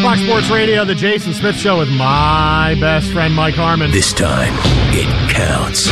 Fox Sports Radio, the Jason Smith Show with my best friend, Mike Harmon. This time, it counts.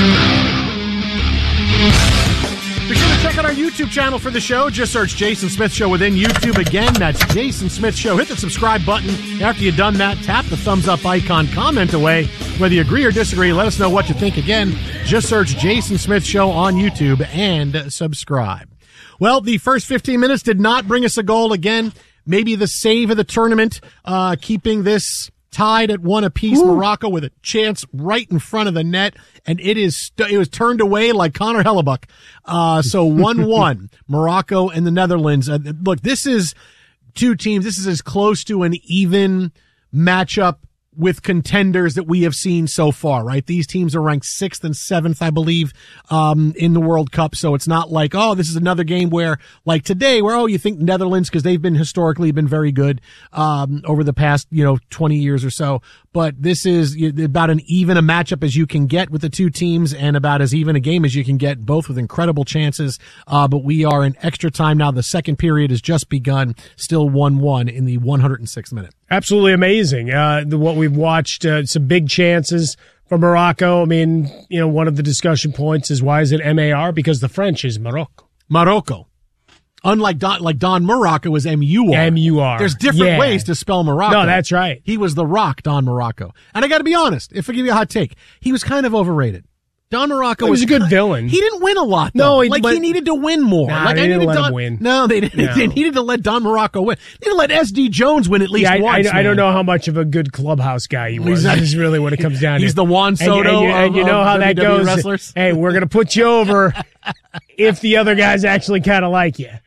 Be sure to check out our YouTube channel for the show. Just search Jason Smith Show within YouTube. Again, that's Jason Smith Show. Hit the subscribe button. After you've done that, tap the thumbs up icon. Comment away. Whether you agree or disagree, let us know what you think. Again, just search Jason Smith Show on YouTube and subscribe. Well, the first 15 minutes did not bring us a goal. Again, maybe the save of the tournament, keeping this tied at one apiece. Ooh. Morocco with a chance right in front of the net, and it was turned away like Connor Hellebuck. So 1-1, Morocco and the Netherlands. Look, this is two teams. This is as close to an even matchup with contenders that we have seen so far, right? These teams are ranked 6th and 7th, I believe, in the World Cup. So it's not like, oh, this is another game where, like today, where, oh, you think Netherlands, because they've been historically very good, over the past, 20 years or so. But this is about an even a matchup as you can get with the two teams, and about as even a game as you can get, both with incredible chances. But we are in extra time now. The second period has just begun, still 1-1 in the 106th minute. Absolutely amazing. What we've watched, some big chances for Morocco. I mean, one of the discussion points is, why is it MAR? Because the French is Morocco. Morocco. Unlike Don Morocco was MUR. MUR. There's different ways to spell Morocco. No, that's right. He was the Rock, Don Morocco. And I got to be honest, if I give you a hot take, he was kind of overrated. Don Morocco was a good villain. He didn't win a lot, though. He needed to win more. Nah, they didn't let him win. No, they didn't. No. They needed to let Don Morocco win. They didn't let S.D. Jones win at least once. I don't know how much of a good clubhouse guy he was. That is really what it comes down to. He's the Juan Soto and you know how WWE that goes. Wrestlers. Hey, we're going to put you over if the other guys actually kind of like you.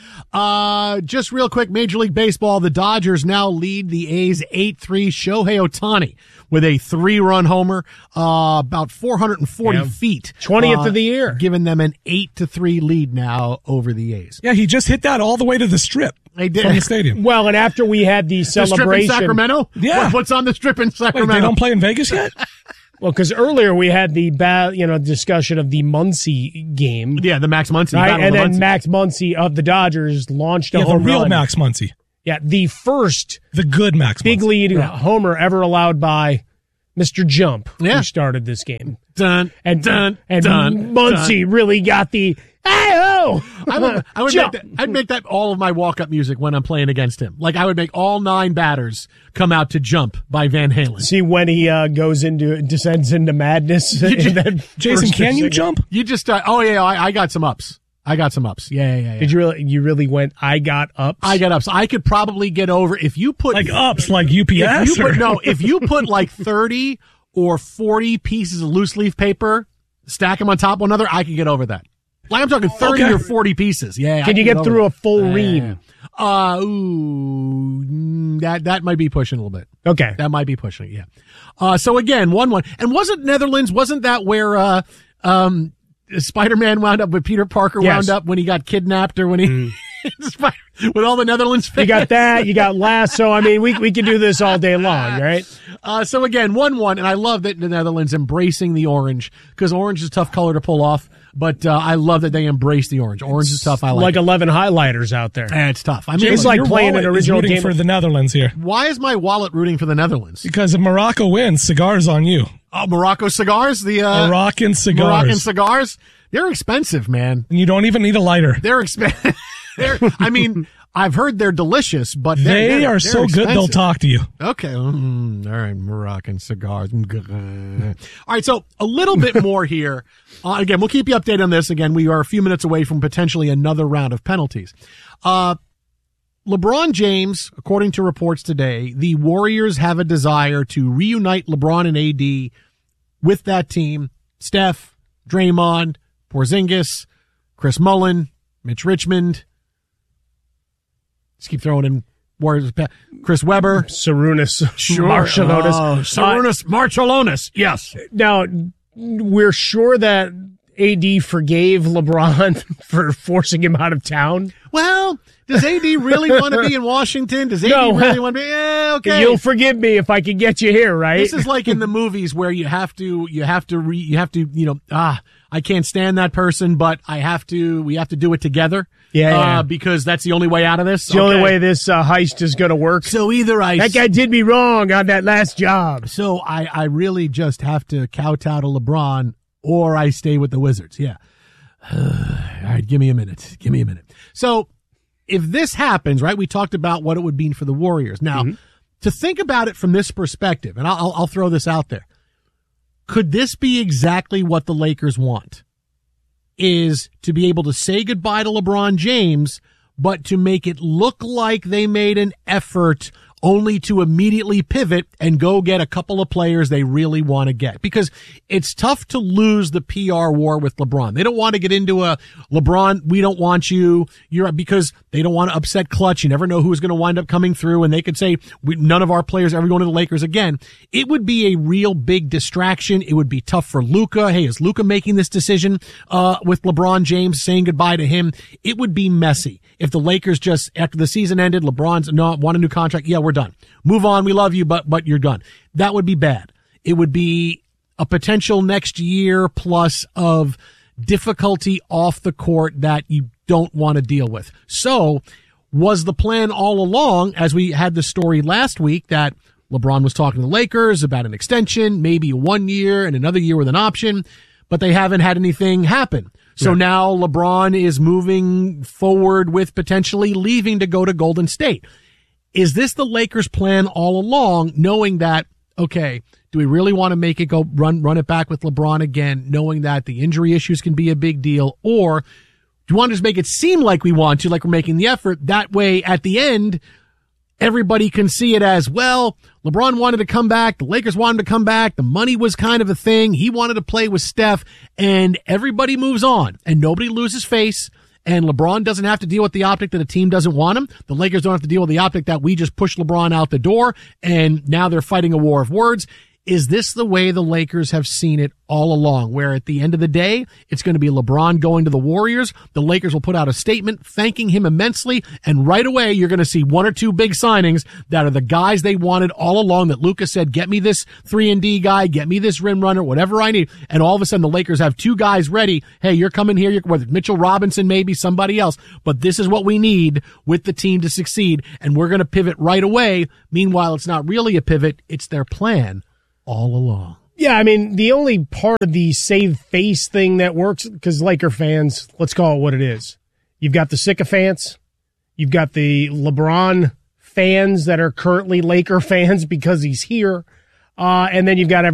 Just real quick, Major League Baseball, the Dodgers now lead the A's 8-3. Shohei Ohtani with a 3-run homer, about 440 feet. 20th of the year. Giving them an 8-3 lead now over the A's. Yeah, he just hit that all the way to the strip. They did. From the stadium. Well, and after we had the celebration. The strip in Sacramento? Yeah. What's on the strip in Sacramento? Wait, they don't play in Vegas yet? Well, because earlier we had the discussion of the Muncy game. Yeah, the Max Muncy. Right? And then Max Muncy of the Dodgers launched a home run. The real Max Muncy. Yeah, the first. The good Max Muncy. Big lead homer ever allowed by Mr. Jump, who started this game. And Muncy really got the I'd make that all of my walk-up music when I'm playing against him. Like, I would make all 9 batters come out to Jump by Van Halen. See when he descends into madness. Jason, can you jump? You just I got some ups. Yeah. Did you really went, I got ups? I got ups. I could probably get over if you put like ups, like UPS. If you put like 30 or 40 pieces of loose leaf paper, stack them on top of one another, I could get over that. Like, I'm talking 30 or 40 pieces. Yeah. Can you get through a full ream? That might be pushing a little bit. Okay. That might be pushing it, yeah. So again, 1-1. And wasn't that where, Spider-Man wound up with Peter Parker wound up when he got kidnapped, or when he, with all the Netherlands fans? You got that. You got Lasso. I mean, we can do this all day long, right? So again, 1-1, and I love that the Netherlands embracing the orange, because orange is a tough color to pull off. But I love that they embrace the orange. Orange is tough. I like 11 highlighters out there. It's tough. I mean, it's like playing an original game for the Netherlands here. Why is my wallet rooting for the Netherlands? Because if Morocco wins, cigars on you. Oh, Morocco cigars? The Moroccan cigars. Moroccan cigars? They're expensive, man. And you don't even need a lighter. They're expensive. I mean, I've heard they're delicious, but they are so expensive. good they'll talk to you. Okay. All right, Moroccan cigars. All right, so a little bit more here. Again, we'll keep you updated on this. Again, we are a few minutes away from potentially another round of penalties. LeBron James, according to reports today, the Warriors have a desire to reunite LeBron and AD with that team. Steph, Draymond, Porzingis, Chris Mullin, Mitch Richmond. Just keep throwing in Warriors. Chris Webber. Sarunas. Marciulionis. Sarunas Marciulionis. Yes. Now, we're sure that AD forgave LeBron for forcing him out of town. Well, does AD really want to be in Washington? Does AD really want to be? Yeah, okay. You'll forgive me if I can get you here, right? This is like in the movies where you have to, I can't stand that person, but we have to do it together. Yeah. Because that's the only way out of this. It's the only way this heist is going to work. So either that guy did me wrong on that last job. So I really just have to kowtow to LeBron, or I stay with the Wizards. Yeah. All right, give me a minute. So if this happens, right, we talked about what it would mean for the Warriors. Now, to think about it from this perspective, and I'll throw this out there, could this be exactly what the Lakers want? Is to be able to say goodbye to LeBron James, but to make it look like they made an effort only to immediately pivot and go get a couple of players they really want to get. Because it's tough to lose the PR war with LeBron. They don't want to get into a LeBron, we don't want you, because they don't want to upset Clutch. You never know who's going to wind up coming through, and they could say, none of our players ever going to the Lakers again. It would be a real big distraction. It would be tough for Luka. Hey, is Luka making this decision with LeBron James, saying goodbye to him? It would be messy. If the Lakers just, after the season ended, LeBron's want a new contract, yeah, we're done. Move on, we love you, but you're done. That would be bad. It would be a potential next year plus of difficulty off the court that you don't want to deal with. So, was the plan all along, as we had the story last week, that LeBron was talking to the Lakers about an extension, maybe 1 year and another year with an option, but they haven't had anything happen. So now LeBron is moving forward with potentially leaving to go to Golden State. Is this the Lakers' plan all along, knowing that, okay, do we really want to make it go run it back with LeBron again, knowing that the injury issues can be a big deal? Or do you want to just make it seem like we want to, like we're making the effort? That way, at the end, everybody can see it as, well, LeBron wanted to come back. The Lakers wanted to come back. The money was kind of a thing. He wanted to play with Steph, and everybody moves on and nobody loses face. And LeBron doesn't have to deal with the optic that a team doesn't want him. The Lakers don't have to deal with the optic that we just pushed LeBron out the door, and now they're fighting a war of words. Is this the way the Lakers have seen it all along, where at the end of the day, it's going to be LeBron going to the Warriors? The Lakers will put out a statement thanking him immensely, and right away you're going to see one or two big signings that are the guys they wanted all along, that Luka said, get me this 3-and-D guy, get me this rim runner, whatever I need. And all of a sudden the Lakers have two guys ready. Hey, you're coming here, whether Mitchell Robinson, maybe somebody else, but this is what we need with the team to succeed, and we're going to pivot right away. Meanwhile, it's not really a pivot, it's their plan all along. Yeah, I mean, the only part of the save face thing that works, because Laker fans, let's call it what it is. You've got the sycophants. You've got the LeBron fans that are currently Laker fans because he's here. And then you've got